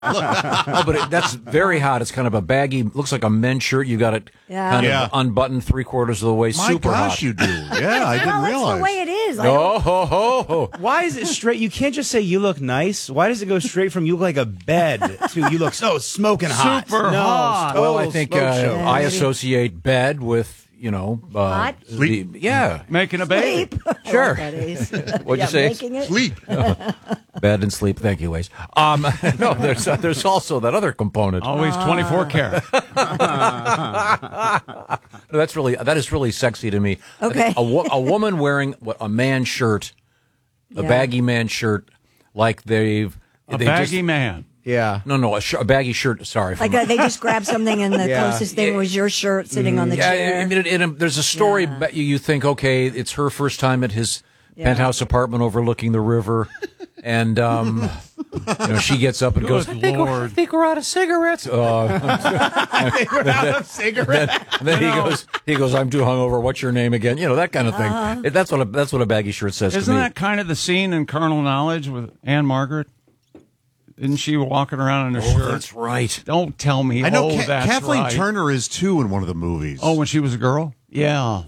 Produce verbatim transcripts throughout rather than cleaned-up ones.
Oh, but it, that's very hot. It's kind of a baggy, looks like a men's shirt. You got it Yeah. kind Yeah. of unbuttoned three quarters of the way. My Super gosh, hot. you do. Yeah, I didn't No, realize. that's the way it is. I Oh, don't- ho, ho, ho. Why is it straight? You can't just say you look nice. Why does it go straight from you look like a bed to you look so smoking hot? Super no, hot. Well, I total think smoke uh, show. Yeah, I maybe. associate bed with, you know, uh, Hot? the- Sleep. yeah. Making a baby. Sleep. I Sure. like that, Ace. What'd you Yeah, say? making it? Sleep. Bed and sleep. Thank you, Waze. Um, no, there's uh, there's also that other component. Always twenty-four karat. That's really that is really sexy to me. I think Okay. a, wo- a woman wearing what, a man shirt, a Yeah. baggy man shirt, like they've A they baggy just, man. Yeah. no no a, sh- a baggy shirt. Sorry, Like from- uh, they just grabbed something and the Yeah. closest thing was your shirt sitting on the yeah. chair. I mean, it, it, there's a story. Yeah. But you, you think, okay, it's her first time at his Yeah. penthouse apartment overlooking the river, and um, you know, she gets up and goes, Good I think, we're, I Lord. think we're out of cigarettes. Uh, Cigarette. and then he goes, he goes, I'm too hungover. What's your name again? You know, that kind of thing. Uh-huh. It- that's what a, that's what a baggy shirt says Isn't to me. that kind of the scene in Carnal Knowledge with Anne Margaret? Isn't she walking around in her Oh, shirt? that's right. Don't tell me. I know oh, Ka- that's Kathleen right. Turner is too in one of the movies. Oh, when she was a girl? Yeah.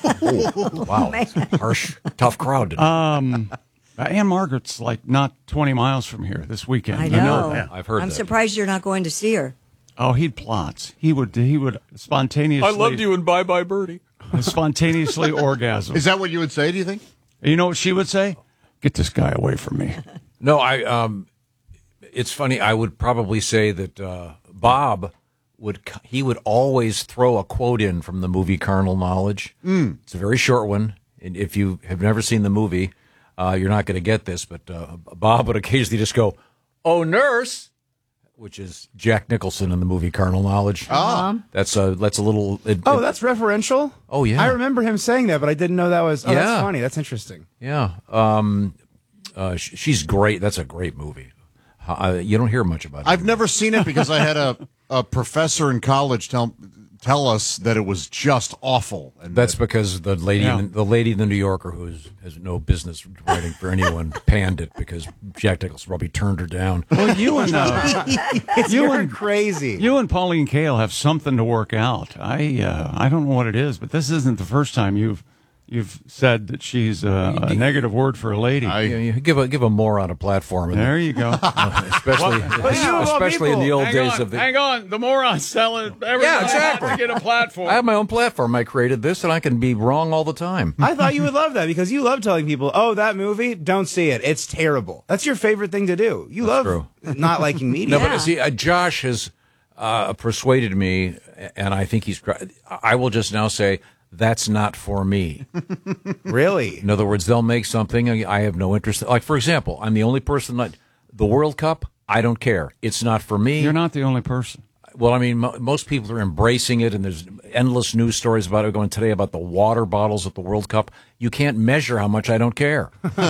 Wow, it's a harsh, tough crowd. Today. Um, Anne Margaret's like not twenty miles from here this weekend. I You know. that. I've heard I'm that. surprised you're not going to see her. Oh, he'd plots. He would. He would spontaneously. and bye bye birdie. Spontaneously orgasm. Is that what you would say, do you think? You know what she would say? Get this guy away from me. No, I. Um, it's funny. I would probably say that uh, Bob would. c- He would always throw a quote in from the movie Carnal Knowledge. Mm. It's a very short one, and if you have never seen the movie, uh, you're not going to get this. But uh, Bob would occasionally just go, "Oh, nurse," which is Jack Nicholson in the movie Carnal Knowledge. Uh-huh. That's a that's a little. It, Oh, it- that's referential? Oh, yeah. I remember him saying that, but I didn't know that was. Oh, Yeah. that's funny. That's interesting. yeah. Um, uh, sh- she's great. That's a great movie. Uh, you don't hear much about it. I've never seen it because I had a, a professor in college tell tell us that it was just awful. And That's that- because the lady, Yeah. in the, the lady in the New Yorker, who is, has no business writing for anyone, panned it because Jack Nicholson probably turned her down. Well, you and uh, you You're and crazy. you and Pauline Kael have something to work out. I uh, I don't know what it is, but this isn't the first time you've you've said that she's uh, a negative word for a lady. I- You, you give a give a moron a platform, and there you go. especially you of all especially in the people, old hang days on, of the. hang on. The morons selling everybody Yeah, exactly. to get a platform. I have my own platform. I created this, and I can be wrong all the time. I thought you would love that because you love telling people, "Oh, that movie, don't see it. It's terrible." That's your favorite thing to do. You love true. not liking media. No, but see, uh, Josh has uh, persuaded me, and I think he's. I will just now say that's not for me. Really? In other words, they'll make something I have no interest. Like, for example, I'm the only person that the World Cup. I don't care. It's not for me. You're not the only person. Well, I mean, mo- most people are embracing it, and there's endless news stories about it going today about the water bottles at the World Cup. You can't measure how much I don't care.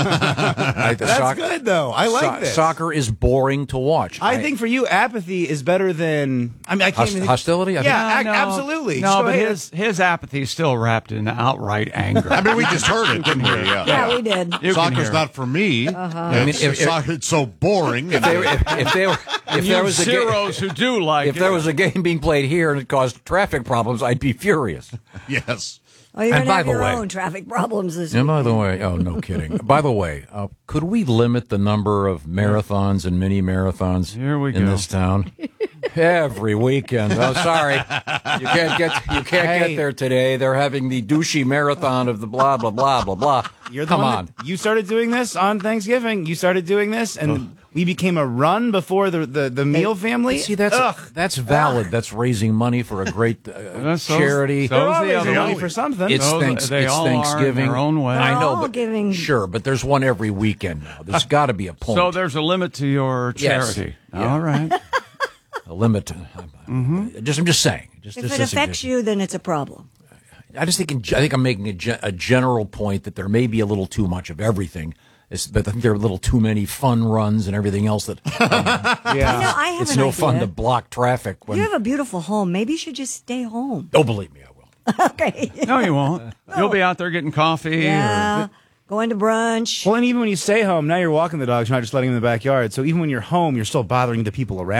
I, the That's soc- good though. I like so- this. Soccer is boring to watch. I think for you, apathy is better than. I mean, I can't Host- even. hostility. I Yeah, think- ac- absolutely. No, Just but go ahead. his his apathy is still wrapped in outright anger. I mean, we just heard it, didn't we? Yeah. Yeah, we did. You can Soccer's hear it. not for me. Uh-huh. I mean, It's, if- if- soccer, it's so boring. if they were, if, if they were, if You there was a ga- zeros who do like if it. there was a game being played here and it caused traffic problems, I'd be furious. yes. Oh, you're And going to by have the your way- own traffic problems this And by weekend. the way, oh, no kidding. By the way, uh, could we limit the number of marathons and mini marathons Here we in go. this town? Every weekend. Oh, sorry, you can't get you can't Hey. get there today. They're having the douchey marathon of the blah blah blah blah blah. You're the Come one on. that- you started doing this on Thanksgiving. You started doing this, and we became a run before the the, the meal family. See, that's Ugh. that's valid. That's raising money for a great uh, That's so- charity. so- They're Those are all the raising other money way. for something. It's, Those- thanks, they it's all are in Thanksgiving. their own way. I They're know, all but giving- sure, but there's one every weekend now. There's got to be a point. So there's a limit to your Yes. charity. Yeah. All right. a limit. To, Mm-hmm. Just I'm just saying. Just, If just it a affects suggestion. you, then it's a problem. I just think I think I'm making a, ge- a general point that there may be a little too much of everything. It's, but I think there are a little too many fun runs and everything else that I know, I have it's an no idea. fun to block traffic. When You have a beautiful home. Maybe you should just stay home. don't believe me, I will. Okay. No, you won't. You'll be out there getting coffee. Yeah. Or, going to brunch. Well, and even when you stay home, now you're walking the dogs, you're not just letting them in the backyard. So even when you're home, you're still bothering the people around.